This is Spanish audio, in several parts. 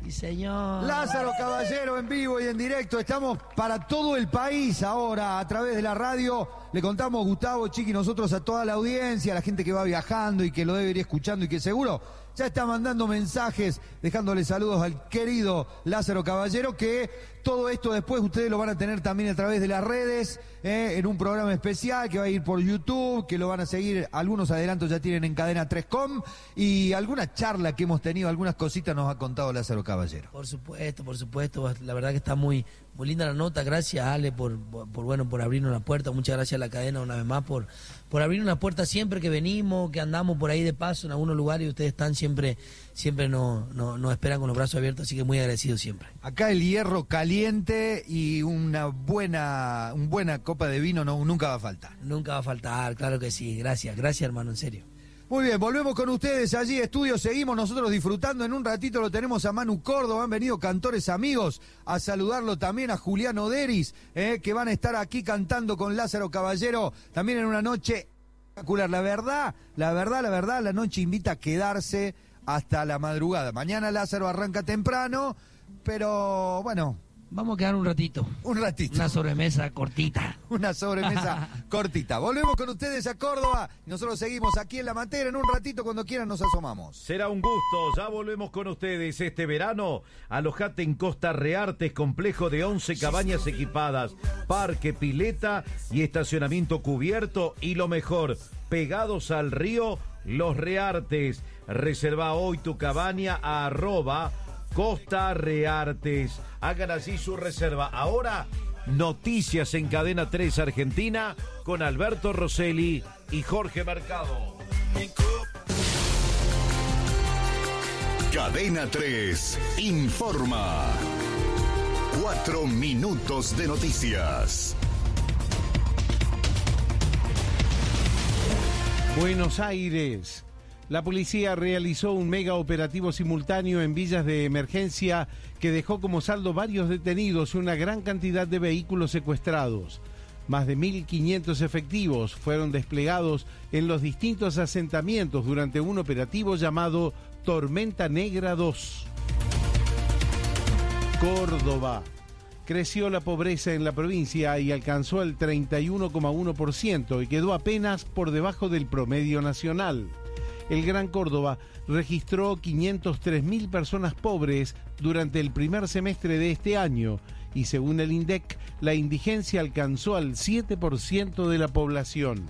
Sí, señor. Lázaro Caballero en vivo y en directo. Estamos para todo el país ahora a través de la radio. Le contamos, Gustavo, Chiqui, nosotros a toda la audiencia, a la gente que va viajando y que lo debe ir escuchando y que seguro ya está mandando mensajes, dejándole saludos al querido Lázaro Caballero, que todo esto después ustedes lo van a tener también a través de las redes, en un programa especial que va a ir por YouTube, que lo van a seguir, algunos adelantos ya tienen en Cadena 3Com, y alguna charla que hemos tenido, algunas cositas nos ha contado Lázaro Caballero. Por supuesto, la verdad que está muy linda la nota. Gracias, Ale, por abrirnos la puerta. Muchas gracias a la cadena una vez más por abrir una puerta siempre que venimos, que andamos por ahí de paso en algunos lugares, y ustedes están siempre nos esperan con los brazos abiertos, así que muy agradecido siempre. Acá el hierro caliente y una buena copa de vino nunca va a faltar. Nunca va a faltar, claro que sí. Gracias, hermano, en serio. Muy bien, volvemos con ustedes allí, estudio, seguimos nosotros disfrutando. En un ratito lo tenemos a Manu Córdoba, han venido cantores amigos a saludarlo también, a Julián Oderis, que van a estar aquí cantando con Lázaro Caballero, también en una noche espectacular. La verdad, la noche invita a quedarse hasta la madrugada. Mañana Lázaro arranca temprano, pero bueno... Vamos a quedar un ratito. Una sobremesa cortita. Una sobremesa cortita. Volvemos con ustedes a Córdoba. Nosotros seguimos aquí en La Mantera. En un ratito, cuando quieran, nos asomamos. Será un gusto. Ya volvemos con ustedes este verano. Alojate en Costa Reartes, complejo de 11 cabañas equipadas, parque, pileta y estacionamiento cubierto. Y lo mejor, pegados al río, Los Reartes. Reserva hoy tu cabaña a @Costa Reartes. Hagan así su reserva. Ahora, noticias en Cadena 3 Argentina con Alberto Rosselli y Jorge Mercado. Cadena 3 informa. 4 minutos de noticias. Buenos Aires. La policía realizó un mega operativo simultáneo en villas de emergencia que dejó como saldo varios detenidos y una gran cantidad de vehículos secuestrados. Más de 1.500 efectivos fueron desplegados en los distintos asentamientos durante un operativo llamado Tormenta Negra 2. Córdoba. Creció la pobreza en la provincia y alcanzó el 31,1% y quedó apenas por debajo del promedio nacional. El Gran Córdoba registró 503.000 personas pobres durante el primer semestre de este año y según el INDEC, la indigencia alcanzó al 7% de la población.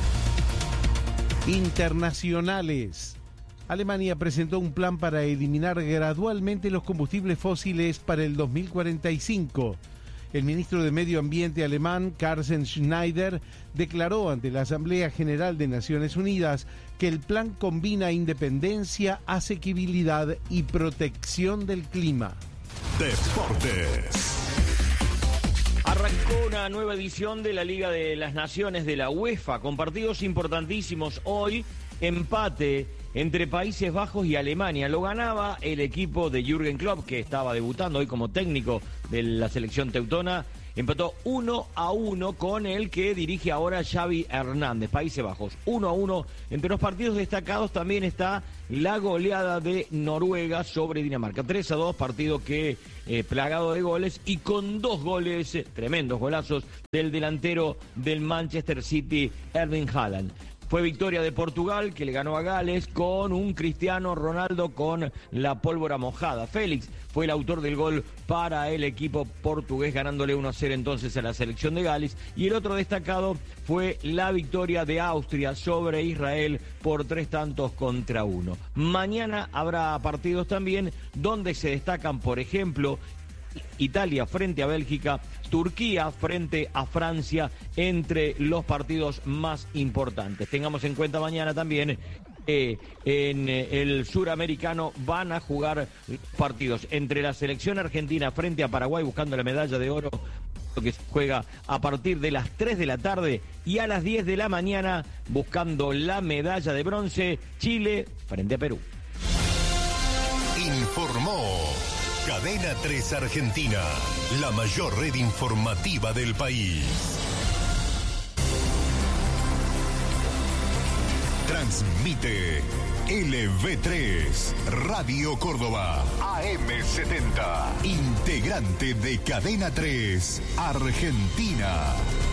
Internacionales. Alemania presentó un plan para eliminar gradualmente los combustibles fósiles para el 2045. El ministro de Medio Ambiente alemán, Carsten Schneider, declaró ante la Asamblea General de Naciones Unidas que el plan combina independencia, asequibilidad y protección del clima. Deportes. Arrancó una nueva edición de la Liga de las Naciones de la UEFA, con partidos importantísimos hoy. Empate entre Países Bajos y Alemania. Lo ganaba el equipo de Jürgen Klopp, que estaba debutando hoy como técnico de la selección teutona. Empató 1-1 con el que dirige ahora Xavi Hernández, Países Bajos. 1-1. Entre los partidos destacados también está la goleada de Noruega sobre Dinamarca. 3-2, partido que plagado de goles y con 2 goles, tremendos golazos, del delantero del Manchester City, Erling Haaland. Fue victoria de Portugal, que le ganó a Gales con un Cristiano Ronaldo con la pólvora mojada. Félix fue el autor del gol para el equipo portugués, ganándole 1-0 entonces a la selección de Gales. Y el otro destacado fue la victoria de Austria sobre Israel por 3-1. Mañana habrá partidos también donde se destacan, por ejemplo, Italia frente a Bélgica, Turquía frente a Francia, entre los partidos más importantes. Tengamos en cuenta mañana también en el suramericano van a jugar partidos entre la selección argentina frente a Paraguay buscando la medalla de oro, que se juega a partir de las 3 de la tarde, y a las 10 de la mañana buscando la medalla de bronce, Chile frente a Perú. Informó Cadena 3 Argentina, la mayor red informativa del país. Transmite LV3, Radio Córdoba, AM70, integrante de Cadena 3, Argentina.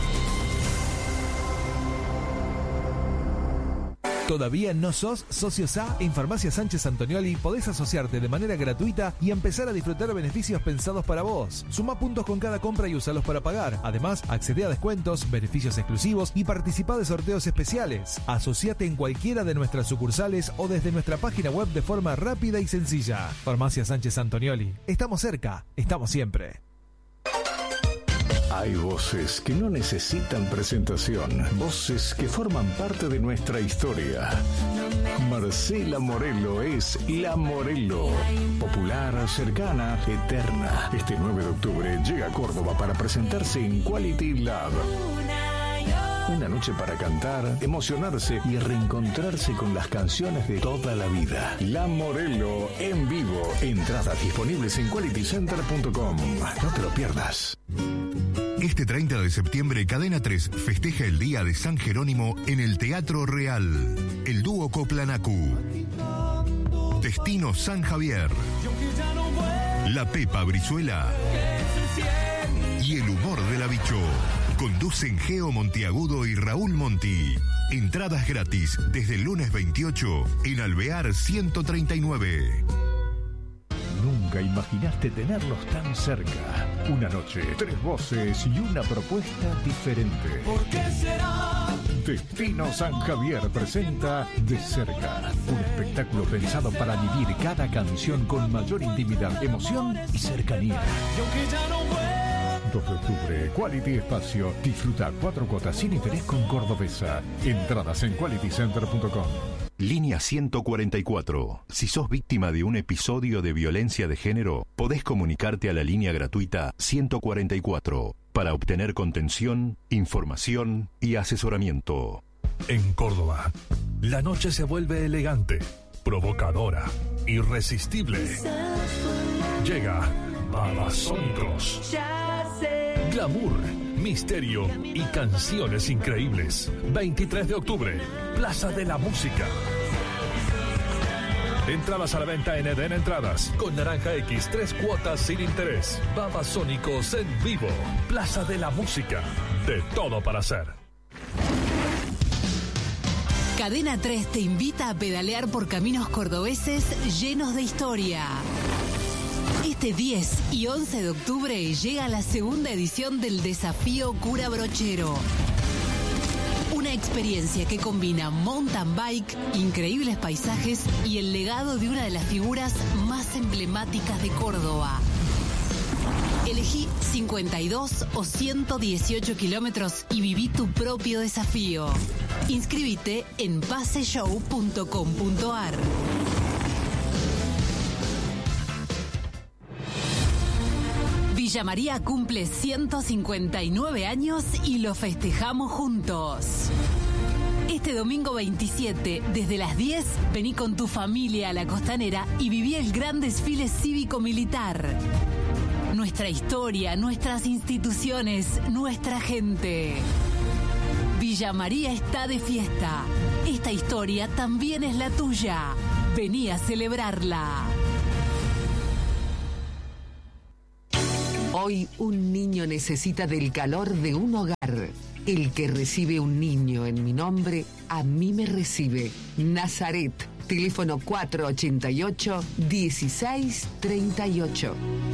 ¿Todavía no sos socio SA? En Farmacia Sánchez Antonioli podés asociarte de manera gratuita y empezar a disfrutar beneficios pensados para vos. Sumá puntos con cada compra y usalos para pagar. Además, accedé a descuentos, beneficios exclusivos y participá de sorteos especiales. Asociate en cualquiera de nuestras sucursales o desde nuestra página web de forma rápida y sencilla. Farmacia Sánchez Antonioli. Estamos cerca, estamos siempre. Hay voces que no necesitan presentación, voces que forman parte de nuestra historia. Marcela Morelo es La Morelo, popular, cercana, eterna. Este 9 de octubre llega a Córdoba para presentarse en Quality Lab. Una noche para cantar, emocionarse y reencontrarse con las canciones de toda la vida. La Morelo en vivo. Entradas disponibles en qualitycenter.com. No te lo pierdas. Este 30 de septiembre, Cadena 3 festeja el Día de San Jerónimo en el Teatro Real. El dúo Coplanacu, Destino San Javier, La Pepa Brizuela y El Humor de la Bicho. Conducen Geo Montiagudo y Raúl Monti. Entradas gratis desde el lunes 28 en Alvear 139. Nunca imaginaste tenerlos tan cerca. Una noche, 3 voces y una propuesta diferente. ¿Por qué será? Destino San Javier presenta De Cerca, un espectáculo pensado para vivir cada canción con mayor intimidad, emoción y cercanía. 2 de octubre, Quality Espacio. Disfruta 4 cuotas sin interés con Cordobesa. Entradas en qualitycenter.com. Línea 144. Si sos víctima de un episodio de violencia de género, podés comunicarte a la línea gratuita 144 para obtener contención, información y asesoramiento. En Córdoba, la noche se vuelve elegante, provocadora, irresistible. Llega Babasónicos. Glamour, misterio y canciones increíbles. 23 de octubre, Plaza de la Música. Entradas a la venta en Eden Entradas. Con Naranja X, 3 cuotas sin interés. Babasónicos en vivo. Plaza de la Música. De todo para hacer. Cadena 3 te invita a pedalear por caminos cordobeses llenos de historia. Este 10 y 11 de octubre llega la segunda edición del Desafío Cura Brochero. Una experiencia que combina mountain bike, increíbles paisajes y el legado de una de las figuras más emblemáticas de Córdoba. Elegí 52 o 118 kilómetros y viví tu propio desafío. Inscríbete en paseshow.com.ar. Villa María cumple 159 años y lo festejamos juntos. Este domingo 27, desde las 10, vení con tu familia a la Costanera y viví el gran desfile cívico-militar. Nuestra historia, nuestras instituciones, nuestra gente. Villa María está de fiesta. Esta historia también es la tuya. Vení a celebrarla. Hoy un niño necesita del calor de un hogar. El que recibe un niño en mi nombre, a mí me recibe. Nazaret, teléfono 488-1638.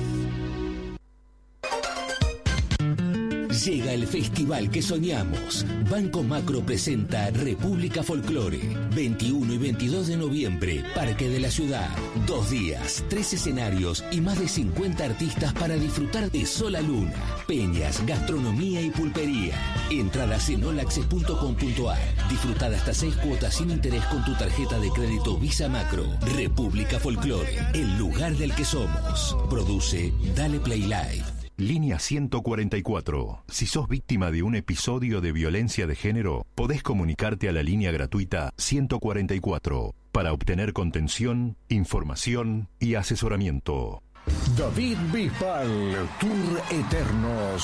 Llega el festival que soñamos. Banco Macro presenta República Folclore. 21 y 22 de noviembre, Parque de la Ciudad. 2 días, 3 escenarios y más de 50 artistas para disfrutar de Sola Luna, peñas, gastronomía y pulpería. Entradas en olaccess.com.ar. Disfrutar hasta 6 cuotas sin interés con tu tarjeta de crédito Visa Macro. República Folclore, el lugar del que somos. Produce Dale Play Live. Línea 144. Si sos víctima de un episodio de violencia de género, podés comunicarte a la línea gratuita 144 para obtener contención, información y asesoramiento. David Bisbal, Tour Eternos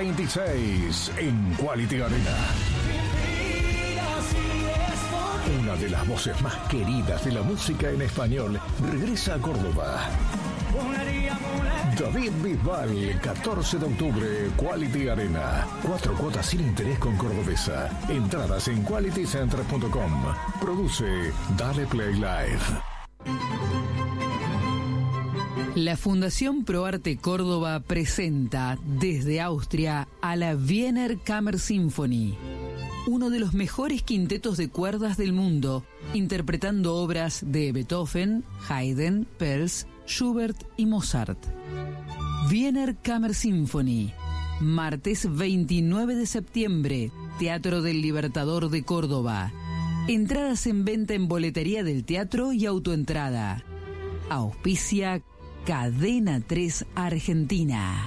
2026 en Quality Arena. Una Una de las voces más queridas de la música en español regresa a Córdoba. David Bisbal, 14 de octubre, Quality Arena. 4 cuotas sin interés con Cordobesa. Entradas en qualitycenter.com. Produce Dale Play Live. La Fundación ProArte Córdoba presenta desde Austria a la Wiener Kammersymphonie, uno de los mejores quintetos de cuerdas del mundo, interpretando obras de Beethoven, Haydn, Pels, Schubert y Mozart. Wiener Kammersymphonie, martes 29 de septiembre, Teatro del Libertador de Córdoba. Entradas en venta en boletería del teatro y autoentrada. Auspicia Cadena 3 Argentina.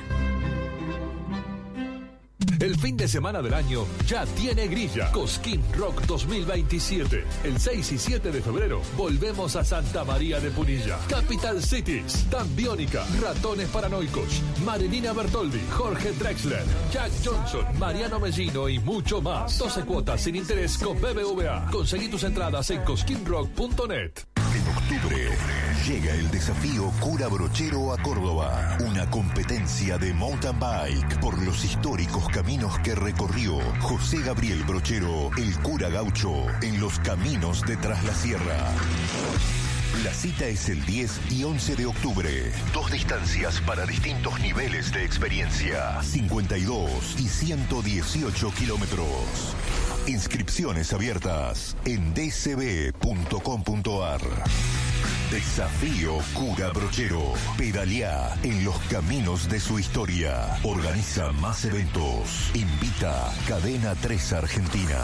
El fin de semana del año ya tiene grilla. Cosquín Rock 2027. El 6 y 7 de febrero volvemos a Santa María de Punilla. Capital Cities, Dan Biónica, Ratones Paranoicos, Marilina Bertoldi, Jorge Drexler, Jack Johnson, Mariano Mellino y mucho más. 12 cuotas sin interés con BBVA. Conseguí tus entradas en cosquinrock.net. En octubre llega el desafío Cura Brochero a Córdoba, una competencia de mountain bike por los históricos caminos que recorrió José Gabriel Brochero, el cura gaucho, en los caminos de Tras la Sierra. La cita es el 10 y 11 de octubre. 2 distancias para distintos niveles de experiencia. 52 y 118 kilómetros. Inscripciones abiertas en dcb.com.ar. Desafío Cura Brochero. Pedaleá en los caminos de su historia. Organiza más eventos. Invita Cadena 3 Argentina.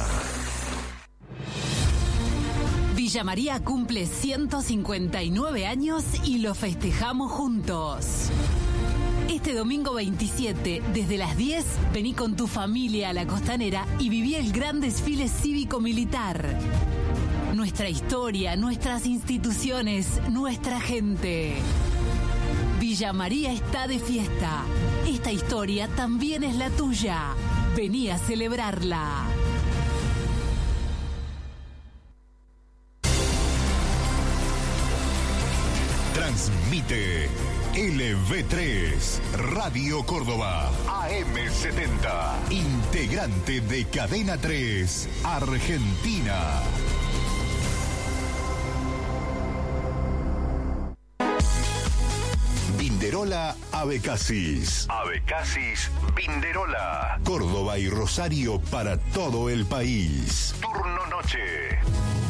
Villa María cumple 159 años y lo festejamos juntos. Este domingo 27, desde las 10, vení con tu familia a la Costanera y viví el gran desfile cívico-militar. Nuestra historia, nuestras instituciones, nuestra gente. Villa María está de fiesta. Esta historia también es la tuya. Vení a celebrarla. Transmite LV3, Radio Córdoba, AM70, integrante de Cadena 3, Argentina. Vinderola Abecasis. Abecasis Vinderola. Córdoba y Rosario para todo el país. Turno noche.